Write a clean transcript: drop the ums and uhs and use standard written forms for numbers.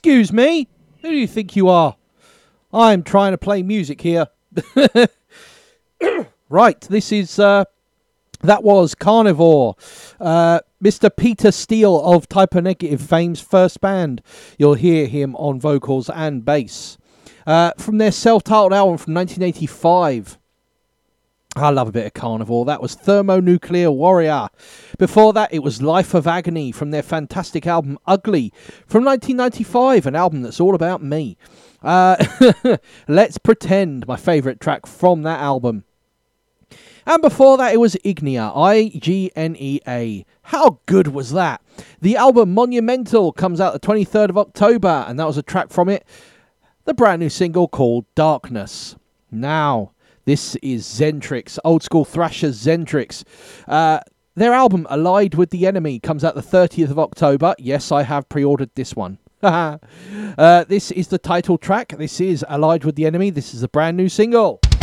Excuse me? Who do you think you are? I'm trying to play music here. Right, this is... that was Carnivore. Mr. Peter Steele of Type O Negative fame's first band. You'll hear him on vocals and bass. From their self-titled album from 1985. I love a bit of Carnivore. That was Thermonuclear Warrior. Before that, it was Life of Agony from their fantastic album Ugly from 1995, an album that's all about me. Let's Pretend, my favourite track from that album. And before that, it was Ignea, I-G-N-E-A. How good was that? The album Monumental comes out the 23rd of October, and that was a track from it, the brand new single called Darkness. Now, this is Zentrix, old school thrashers Zentrix. Their album Allied with the Enemy comes out the 30th of October. Yes, I have pre-ordered this one. This is the title track. This is Allied with the Enemy. This is a brand new single.